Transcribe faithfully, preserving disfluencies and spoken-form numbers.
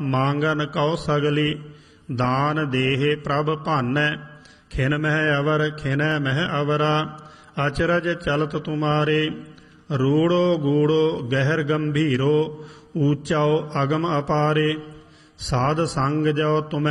मांगन कौ सगली दान देहे प्रभ भानै खिन मह अवर खिन मह अवरा अचरज चलत तुम्हारे रूड़ो गूड़ो गहर गंभीरो ऊंचाओ अगम अपारे साध संग जो तुम